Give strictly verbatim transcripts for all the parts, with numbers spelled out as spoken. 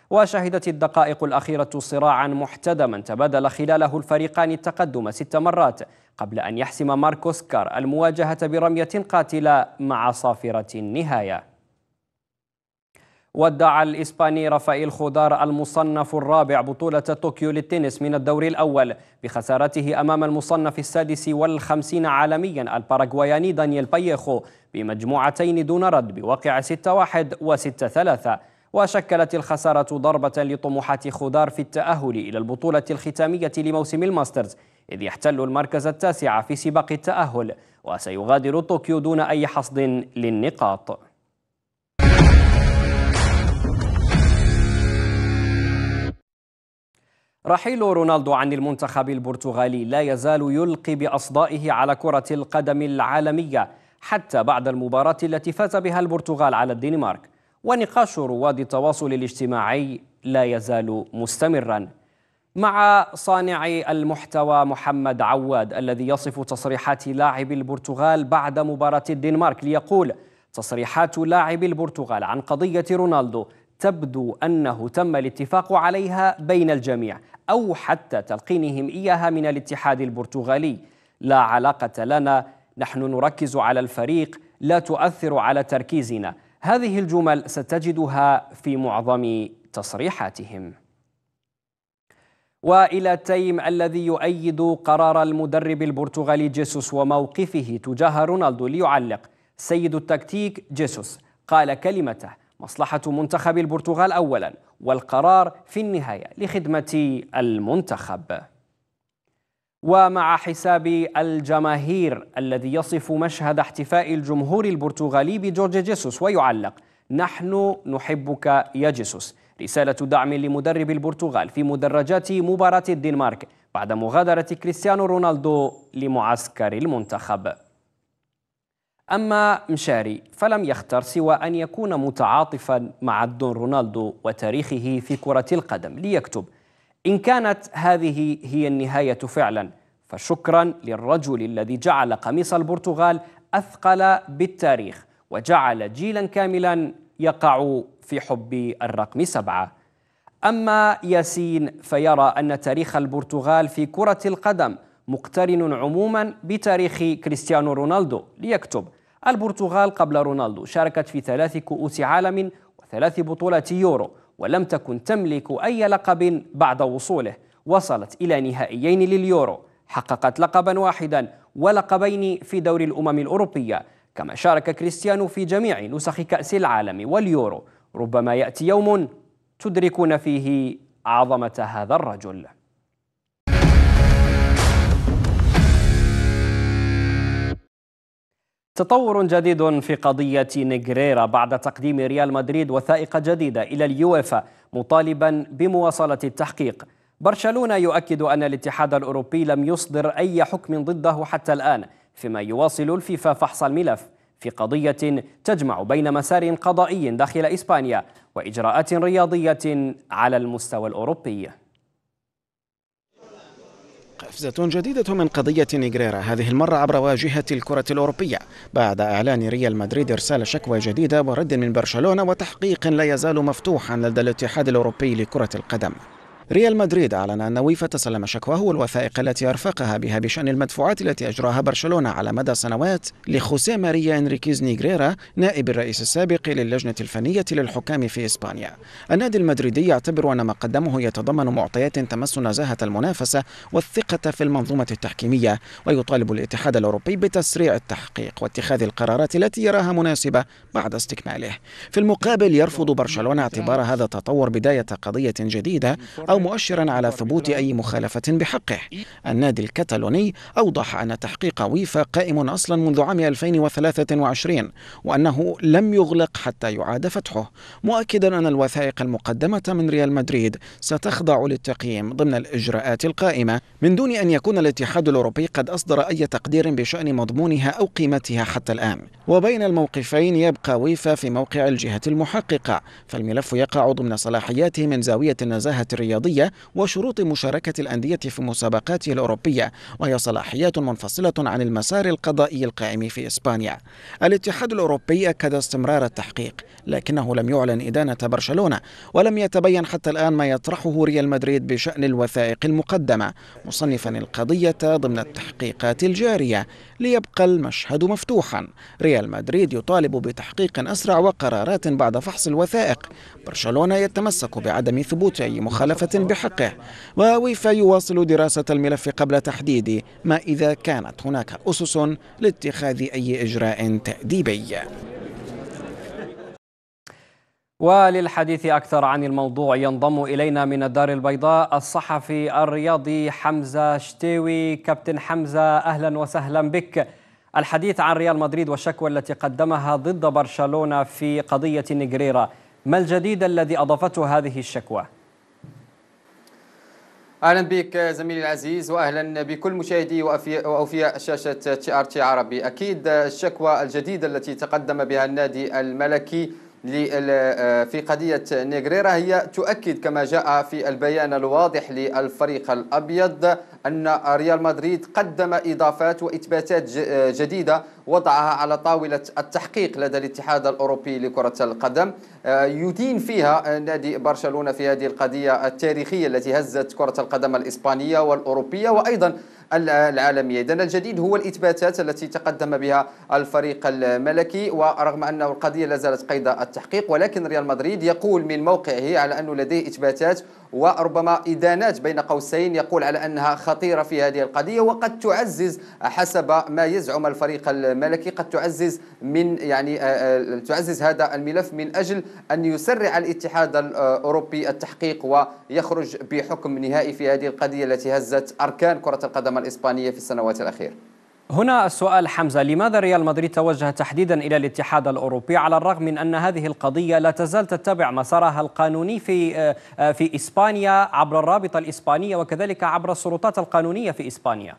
وشهدت الدقائق الأخيرة صراعا محتدما تبادل خلاله الفريقان التقدم ست مرات قبل أن يحسم ماركوس كار المواجهة برمية قاتلة مع صافرة النهاية. ودع الإسباني رافائيل خودار المصنف الرابع بطولة طوكيو للتنس من الدور الأول بخسارته أمام المصنف السادس والخمسين عالميا الباراغواياني دانييل باييخو بمجموعتين دون رد بواقع ستة واحد وستة ثلاثة. وشكلت الخسارة ضربة لطموحات خودار في التأهل إلى البطولة الختامية لموسم الماسترز، إذ يحتل المركز التاسع في سباق التأهل وسيغادر طوكيو دون أي حصد للنقاط. رحيل رونالدو عن المنتخب البرتغالي لا يزال يلقي بأصدائه على كرة القدم العالمية حتى بعد المباراة التي فاز بها البرتغال على الدنمارك، ونقاش رواد التواصل الاجتماعي لا يزال مستمرا، مع صانع المحتوى محمد عواد الذي يصف تصريحات لاعب البرتغال بعد مباراة الدنمارك ليقول: تصريحات لاعب البرتغال عن قضية رونالدو تبدو أنه تم الاتفاق عليها بين الجميع أو حتى تلقينهم إياها من الاتحاد البرتغالي. لا علاقة لنا، نحن نركز على الفريق، لا تؤثر على تركيزنا. هذه الجمل ستجدها في معظم تصريحاتهم. وإلى تيم الذي يؤيد قرار المدرب البرتغالي جيسوس وموقفه تجاه رونالدو ليعلق: سيد التكتيك جيسوس قال كلمته: مصلحة منتخب البرتغال أولا، والقرار في النهاية لخدمة المنتخب. ومع حساب الجماهير الذي يصف مشهد احتفاء الجمهور البرتغالي بجورج جيسوس ويعلق: نحن نحبك يا جيسوس، رسالة دعم لمدرب البرتغال في مدرجات مباراة الدنمارك بعد مغادرة كريستيانو رونالدو لمعسكر المنتخب. أما مشاري فلم يختر سوى أن يكون متعاطفا مع الدون رونالدو وتاريخه في كرة القدم ليكتب: إن كانت هذه هي النهاية فعلا فشكرا للرجل الذي جعل قميص البرتغال أثقل بالتاريخ وجعل جيلا كاملا يقع في حب الرقم سبعة. أما ياسين فيرى أن تاريخ البرتغال في كرة القدم مقترن عموما بتاريخ كريستيانو رونالدو ليكتب: البرتغال قبل رونالدو شاركت في ثلاث كؤوس عالم وثلاث بطولات يورو، ولم تكن تملك أي لقب بعد وصوله. وصلت إلى نهائيين لليورو، حققت لقبا واحدا ولقبين في دوري الأمم الأوروبية، كما شارك كريستيانو في جميع نسخ كأس العالم واليورو. ربما يأتي يوم تدركون فيه عظمة هذا الرجل. تطور جديد في قضية نيغريرا بعد تقديم ريال مدريد وثائق جديدة إلى اليويفا مطالبا بمواصلة التحقيق. برشلونة يؤكد أن الاتحاد الأوروبي لم يصدر أي حكم ضده حتى الآن، فيما يواصل الفيفا فحص الملف في قضية تجمع بين مسار قضائي داخل إسبانيا وإجراءات رياضية على المستوى الأوروبي. قفزة جديدة من قضية نيغريرا، هذه المرة عبر واجهة الكرة الأوروبية، بعد إعلان ريال مدريد إرسال شكوى جديدة ورد من برشلونة وتحقيق لا يزال مفتوحا لدى الاتحاد الأوروبي لكرة القدم. ريال مدريد أعلن أن ويفا تسلم شكواه والوثائق التي أرفقها بها بشأن المدفوعات التي أجراها برشلونة على مدى سنوات لخوسيه ماريا إنريكيز نيغريرا نائب الرئيس السابق للجنة الفنية للحكام في إسبانيا. النادي المدريدي يعتبر أن ما قدمه يتضمن معطيات تمس نزاهة المنافسة والثقة في المنظومة التحكيمية، ويطالب الاتحاد الأوروبي بتسريع التحقيق واتخاذ القرارات التي يراها مناسبة بعد استكماله. في المقابل يرفض برشلونة اعتبار هذا التطور بداية قضية جديدة أو مؤشرا على ثبوت أي مخالفة بحقه. النادي الكتالوني أوضح أن تحقيق ويفا قائم أصلا منذ عام ألفين وثلاثة وعشرين وأنه لم يغلق حتى يعاد فتحه، مؤكدا أن الوثائق المقدمة من ريال مدريد ستخضع للتقييم ضمن الإجراءات القائمة من دون أن يكون الاتحاد الأوروبي قد أصدر أي تقدير بشأن مضمونها أو قيمتها حتى الآن. وبين الموقفين يبقى ويفا في موقع الجهة المحققة، فالملف يقع ضمن صلاحياته من زاوية النزاهة الرياضية القضية وشروط مشاركة الأندية في مسابقاته الأوروبية، وهي صلاحيات منفصلة عن المسار القضائي القائم في إسبانيا. الاتحاد الأوروبي أكد استمرار التحقيق، لكنه لم يعلن إدانة برشلونة، ولم يتبين حتى الآن ما يطرحه ريال مدريد بشأن الوثائق المقدمة، مصنفا القضية ضمن التحقيقات الجارية. ليبقى المشهد مفتوحا، ريال مدريد يطالب بتحقيق أسرع وقرارات بعد فحص الوثائق، برشلونة يتمسك بعدم ثبوت أي مخالفة بحقه، وويفا يواصل دراسة الملف قبل تحديد ما إذا كانت هناك أسس لاتخاذ أي إجراء تأديبي. وللحديث أكثر عن الموضوع ينضم إلينا من الدار البيضاء الصحفي الرياضي حمزة شتاوي. كابتن حمزة، أهلا وسهلا بك. الحديث عن ريال مدريد والشكوى التي قدمها ضد برشلونة في قضية نيغريرا، ما الجديد الذي أضافته هذه الشكوى؟ اهلا بك زميلي العزيز، واهلا بكل مشاهدي واوفياء شاشه تي ار تي عربي. اكيد الشكوى الجديده التي تقدم بها النادي الملكي في قضية نيغريرا هي تؤكد كما جاء في البيان الواضح للفريق الأبيض أن ريال مدريد قدم إضافات وإثباتات جديدة وضعها على طاولة التحقيق لدى الاتحاد الأوروبي لكرة القدم، يدين فيها نادي برشلونة في هذه القضية التاريخية التي هزت كرة القدم الإسبانية والأوروبية وأيضا العالمية. إذن الجديد هو الإثباتات التي تقدم بها الفريق الملكي، ورغم أن القضية لا زالت قيد التحقيق، ولكن ريال مدريد يقول من موقعه على أنه لديه إثباتات وربما إدانات بين قوسين، يقول على أنها خطيرة في هذه القضية، وقد تعزز حسب ما يزعم الفريق الملكي قد تعزز من يعني تعزز هذا الملف من أجل أن يسرع الاتحاد الأوروبي التحقيق ويخرج بحكم نهائي في هذه القضية التي هزت أركان كرة القدم الإسبانية في السنوات الأخيرة. هنا السؤال حمزة، لماذا ريال مدريد توجه تحديدا إلى الاتحاد الأوروبي على الرغم من أن هذه القضية لا تزال تتبع مسارها القانوني في في إسبانيا عبر الرابطة الإسبانية وكذلك عبر السلطات القانونية في إسبانيا؟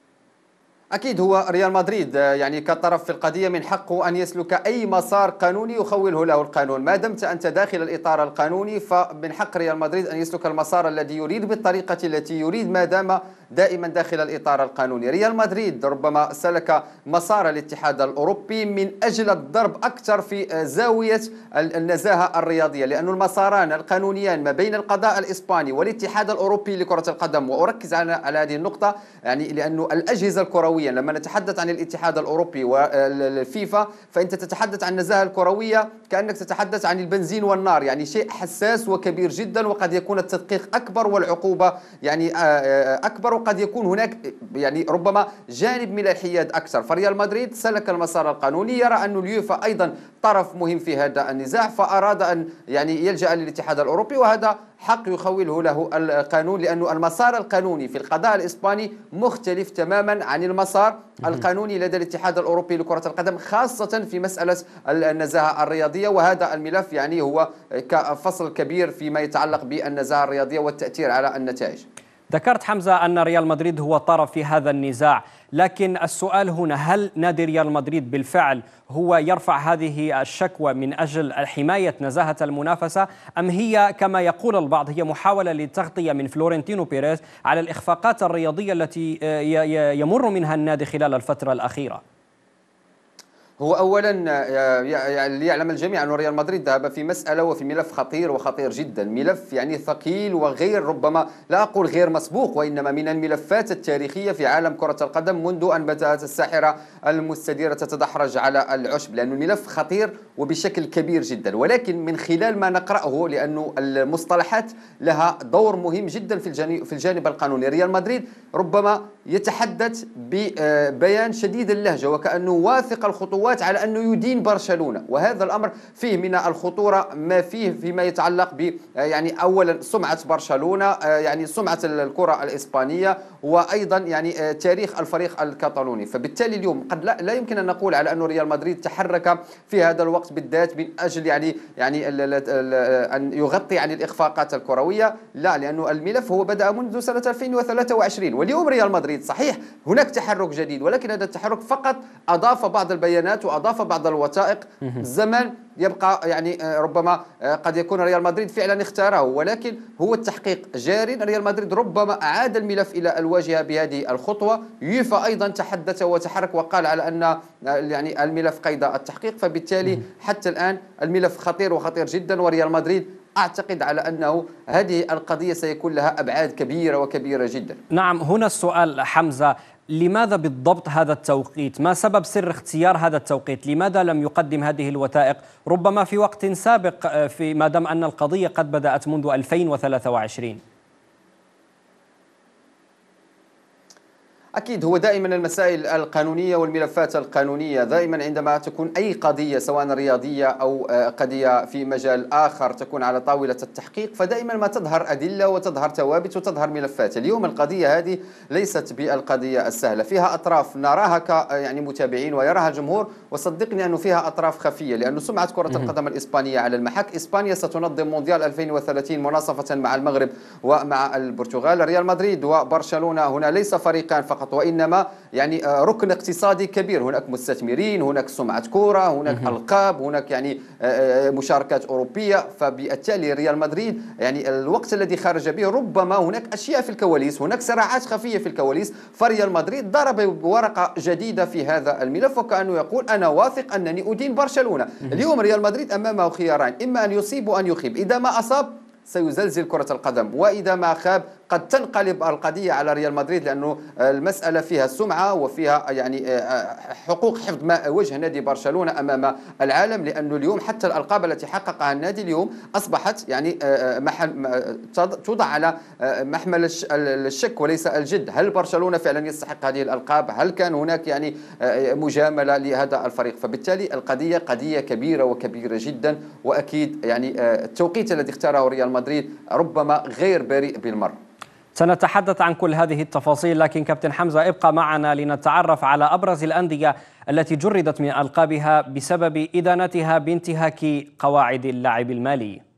أكيد هو ريال مدريد يعني كطرف في القضية من حقه أن يسلك أي مسار قانوني يخوله له القانون، ما دمت أنت داخل الإطار القانوني فمن حق ريال مدريد أن يسلك المسار الذي يريد بالطريقة التي يريد ما دام دائما داخل الإطار القانوني. ريال مدريد ربما سلك مسار الاتحاد الأوروبي من أجل الضرب أكثر في زاوية النزاهة الرياضية، لأن المساران القانونيان ما بين القضاء الإسباني والاتحاد الأوروبي لكرة القدم، وأركز على على هذه النقطة يعني لأن الأجهزة الكروية لما نتحدث عن الاتحاد الأوروبي والفيفا فأنت تتحدث عن النزاهة الكروية كأنك تتحدث عن البنزين والنار، يعني شيء حساس وكبير جدا، وقد يكون التدقيق أكبر والعقوبة يعني أكبر، وقد يكون هناك يعني ربما جانب من الحياد أكثر. فريال مدريد سلك المسار القانوني، يرى أن اليوفا أيضا طرف مهم في هذا النزاع، فأراد أن يعني يلجأ للاتحاد الأوروبي، وهذا حق يخوله له القانون، لأن المسار القانوني في القضاء الإسباني مختلف تماما عن المسار القانوني لدى الاتحاد الأوروبي لكرة القدم، خاصة في مسألة النزاهة الرياضية، وهذا الملف يعني هو كفصل كبير فيما يتعلق بالنزاهة الرياضية والتأثير على النتائج. ذكرت حمزة أن ريال مدريد هو طرف في هذا النزاع، لكن السؤال هنا، هل نادي ريال مدريد بالفعل هو يرفع هذه الشكوى من أجل حماية نزاهة المنافسة، أم هي كما يقول البعض هي محاولة للتغطية من فلورنتينو بيريز على الإخفاقات الرياضية التي يمر منها النادي خلال الفترة الأخيرة؟ هو اولا ليعلم الجميع ان ريال مدريد ذهب في مساله وفي ملف خطير وخطير جدا، ملف يعني ثقيل وغير ربما لا اقول غير مسبوق، وانما من الملفات التاريخيه في عالم كره القدم منذ ان بدات الساحره المستديره تتدحرج على العشب، لأن الملف خطير وبشكل كبير جدا. ولكن من خلال ما نقراه، لأنه المصطلحات لها دور مهم جدا في الجانب في الجانب القانوني، ريال مدريد ربما يتحدث ببيان شديد اللهجه وكانه واثق الخطوات على أنه يدين برشلونة، وهذا الأمر فيه من الخطورة ما فيه فيما يتعلق ب يعني أولا سمعة برشلونة، يعني سمعة الكرة الإسبانية، وأيضا يعني تاريخ الفريق الكتالوني. فبالتالي اليوم قد لا, لا يمكن أن نقول على أن ريال مدريد تحرك في هذا الوقت بالذات من أجل يعني يعني أن يغطي عن الإخفاقات الكروية، لا، لأنه الملف هو بدأ منذ سنة ألفين وثلاثة وعشرين، واليوم ريال مدريد صحيح هناك تحرك جديد، ولكن هذا التحرك فقط أضاف بعض البيانات وأضاف بعض الوثائق. زمان يبقى يعني ربما قد يكون ريال مدريد فعلا اختاره، ولكن هو التحقيق جاري. ريال مدريد ربما أعاد الملف إلى الواجهة بهذه الخطوة. يوفا أيضا تحدث وتحرك وقال على أن يعني الملف قيد التحقيق، فبالتالي حتى الآن الملف خطير وخطير جدا، وريال مدريد أعتقد على أنه هذه القضية سيكون لها أبعاد كبيرة وكبيرة جدا. نعم، هنا السؤال حمزة، لماذا بالضبط هذا التوقيت؟ ما سبب سر اختيار هذا التوقيت؟ لماذا لم يقدم هذه الوثائق ربما في وقت سابق، في ما دام أن القضية قد بدأت منذ ألفين وثلاثة وعشرين؟ أكيد هو دائما المسائل القانونية والملفات القانونية دائما عندما تكون أي قضية سواء رياضية أو قضية في مجال آخر تكون على طاولة التحقيق، فدائما ما تظهر أدلة وتظهر ثوابت وتظهر ملفات. اليوم القضية هذه ليست بالقضية السهلة، فيها أطراف نراها ك يعني متابعين ويراها الجمهور، وصدقني أنه فيها أطراف خفية، لأن سمعة كرة القدم الإسبانية على المحك. إسبانيا ستنظم مونديال ألفين وثلاثين مناصفة مع المغرب ومع البرتغال. ريال مدريد وبرشلونة هنا ليس فريقان فقط، وإنما يعني ركن اقتصادي كبير. هناك مستثمرين، هناك سمعة كرة، هناك ألقاب، هناك يعني مشاركات أوروبية. فبالتالي ريال مدريد يعني الوقت الذي خرج به ربما هناك أشياء في الكواليس، هناك صراعات خفية في الكواليس. فريال مدريد ضرب بورقة جديدة في هذا الملف، وكأنه يقول أنا واثق أنني أدين برشلونة. اليوم ريال مدريد أمامه خيارين، إما أن يصيب وأن يخيب. إذا ما أصاب سيزلزل كرة القدم، وإذا ما خاب قد تنقلب القضية على ريال مدريد، لأنه المسألة فيها سمعة وفيها يعني حقوق حفظ ما وجه نادي برشلونة أمام العالم. لأنه اليوم حتى الألقاب التي حققها النادي اليوم أصبحت يعني محل توضع على محمل الشك وليس الجد. هل برشلونة فعلا يستحق هذه الألقاب؟ هل كان هناك يعني مجاملة لهذا الفريق؟ فبالتالي القضية قضية كبيرة وكبيرة جدا، وأكيد يعني التوقيت الذي اختاره ريال مدريد ربما غير بريء بالمرة. سنتحدث عن كل هذه التفاصيل، لكن كابتن حمزة ابقى معنا لنتعرف على أبرز الأندية التي جردت من ألقابها بسبب إدانتها بانتهاك قواعد اللعب المالي.